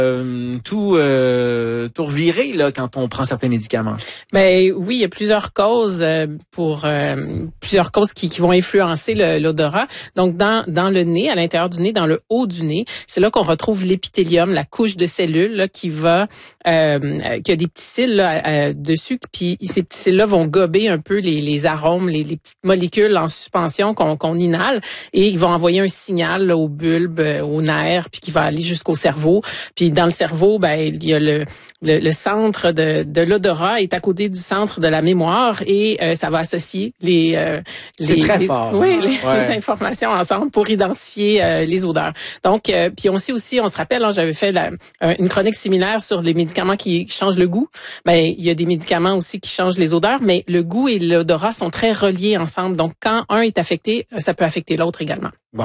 tout revirer là quand on prend certains médicaments. Ben oui, il y a plusieurs causes plusieurs causes qui vont influencer l'odorat. Donc dans le nez, à l'intérieur du nez, dans le haut du nez, c'est là qu'on retrouve l'épithélium, la couche de cellules là, qui a des petits cils là, dessus, puis ces petits cils là vont gober un peu les arômes, les petites molécules en suspension qu'on inhale, et ils vont envoyer un signal là, au bulbe, aux nerfs, puis qui va aller jusqu'au cerveau. Puis dans le cerveau, ben il y a le centre de l'odorat est à côté du centre de la mémoire, et ça va associer c'est très fort. Oui, les informations ensemble pour identifier les odeurs. Donc puis on se rappelle, hein, j'avais fait une chronique similaire sur les médicaments qui changent le goût. Ben il y a des médicaments aussi qui changent les odeurs, mais le goût et l'odorat sont très reliés ensemble. Donc quand un est affecté, ça peut affecter l'autre également. Bon,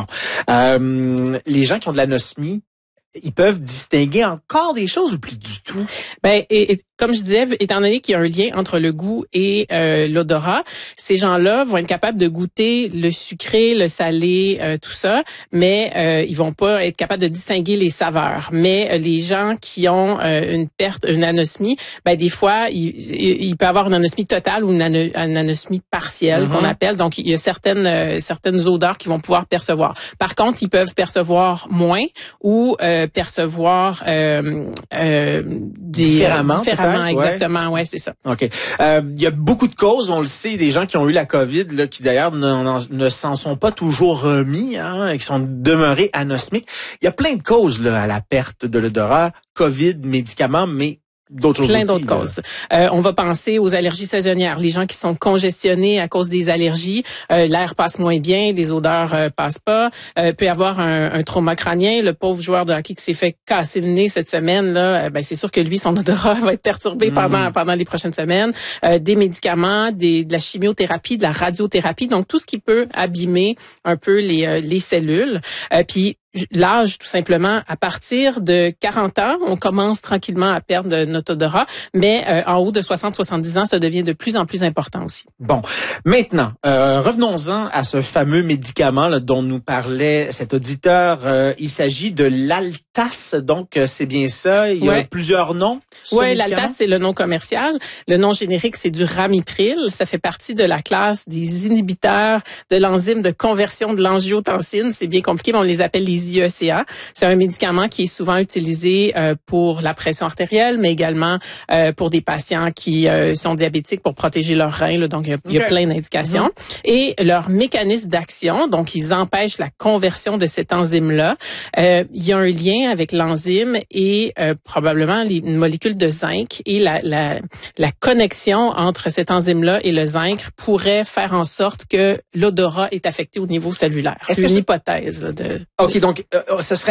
les gens qui ont de l'anosmie, ils peuvent distinguer encore des choses ou plus du tout? Ben, et comme je disais, étant donné qu'il y a un lien entre le goût et l'odorat, ces gens-là vont être capables de goûter le sucré, le salé, tout ça, mais ils vont pas être capables de distinguer les saveurs. Mais les gens qui ont une anosmie, ben des fois, il peut avoir une anosmie totale ou une anosmie partielle qu'on appelle. Donc, il y a certaines odeurs qu'ils vont pouvoir percevoir. Par contre, ils peuvent percevoir moins ou percevoir différemment, exactement, ouais, c'est ça. OK. Il y a beaucoup de causes, on le sait, des gens qui ont eu la COVID là, qui d'ailleurs ne s'en sont pas toujours remis, hein, et qui sont demeurés anosmiques. Il y a plein de causes là à la perte de l'odorat, COVID, médicaments, mais d'autres choses plein aussi, d'autres causes. On va penser aux allergies saisonnières. Les gens qui sont congestionnés à cause des allergies, l'air passe moins bien, les odeurs passent pas. Peut y avoir un trauma crânien. Le pauvre joueur de hockey qui s'est fait casser le nez cette semaine là, ben c'est sûr que lui, son odorat va être perturbé pendant les prochaines semaines. Des médicaments, de la chimiothérapie, de la radiothérapie, donc tout ce qui peut abîmer un peu les cellules. Puis l'âge, tout simplement, à partir de 40 ans, on commence tranquillement à perdre notre odorat, mais en haut de 60-70 ans, ça devient de plus en plus important aussi. Bon, maintenant, revenons-en à ce fameux médicament là, dont nous parlait cet auditeur. Il s'agit de l'Altas, donc c'est bien ça. Il y a plusieurs noms. Oui, l'Altas, c'est le nom commercial. Le nom générique, c'est du Ramipril. Ça fait partie de la classe des inhibiteurs de l'enzyme de conversion de l'angiotensine. C'est bien compliqué, mais on les appelle les IECA. C'est un médicament qui est souvent utilisé pour la pression artérielle, mais également pour des patients qui sont diabétiques pour protéger leurs reins. Là, donc, il y a plein d'indications. Et leur mécanisme d'action, donc ils empêchent la conversion de cette enzyme-là. Il y a un lien avec l'enzyme et probablement une molécule de zinc, et la connexion entre cette enzyme-là et le zinc pourrait faire en sorte que l'odorat est affecté au niveau cellulaire. C'est une hypothèse. OK, donc ce serait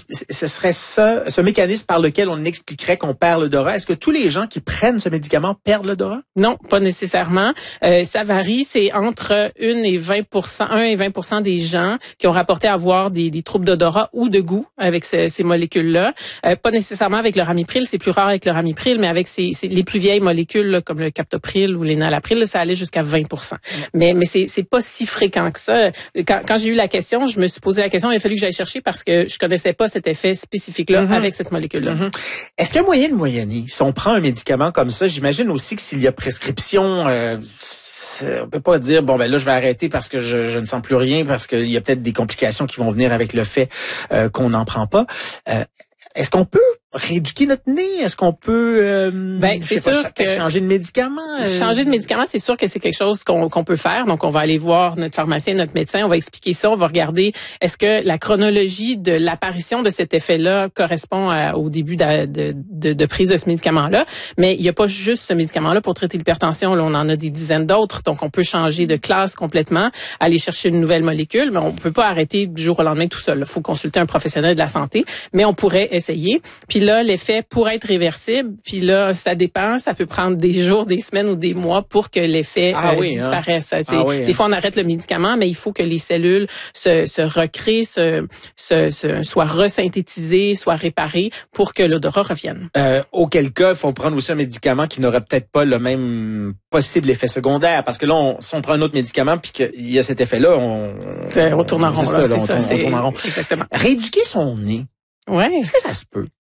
ce mécanisme par lequel on expliquerait qu'on perd l'odorat. Est-ce que tous les gens qui prennent ce médicament perdent l'odorat? Non, pas nécessairement. Ça varie, c'est entre 1 et 20% des gens qui ont rapporté avoir des troubles d'odorat ou de goût avec ces molécules-là. Pas nécessairement avec le Ramipril, c'est plus rare avec le Ramipril, mais avec les plus vieilles molécules là, comme le Captopril ou l'Enalapril, là, ça allait jusqu'à 20%. Mais c'est pas si fréquent que ça. Quand j'ai eu la question, je me suis posé la question, il a fallu que j'aille chercher parce que je connaissais pas cet effet spécifique-là avec cette molécule-là. Est-ce qu'il y a moyen de moyenner? Si on prend un médicament comme ça, j'imagine aussi que s'il y a prescription, on peut pas dire, bon, ben là, je vais arrêter parce que je ne sens plus rien, parce qu'il y a peut-être des complications qui vont venir avec le fait qu'on n'en prend pas. Est-ce qu'on peut rééduquer notre nez? Est-ce qu'on peut changer de médicament? Changer de médicament, c'est sûr que c'est quelque chose qu'on peut faire. Donc, on va aller voir notre pharmacien, notre médecin, on va expliquer ça, on va regarder est-ce que la chronologie de l'apparition de cet effet-là correspond au début de prise de ce médicament-là. Mais il n'y a pas juste ce médicament-là pour traiter l'hypertension. Là, on en a des dizaines d'autres. Donc, on peut changer de classe complètement, aller chercher une nouvelle molécule, mais on peut pas arrêter du jour au lendemain tout seul. Il faut consulter un professionnel de la santé, mais on pourrait essayer. Puis là, l'effet pourrait être réversible. Puis là, ça dépend. Ça peut prendre des jours, des semaines ou des mois pour que l'effet disparaisse. Des fois, on arrête le médicament, mais il faut que les cellules se recréent, soient resynthétisées, soient réparées pour que l'odorat revienne. Auquel cas, il faut prendre aussi un médicament qui n'aurait peut-être pas le même possible effet secondaire. Parce que là, si on prend un autre médicament puis qu'il y a cet effet-là, on tourne en rond. On tourne en rond. Exactement. Rééduquer son nez. Ouais. Est-ce que ça se peut?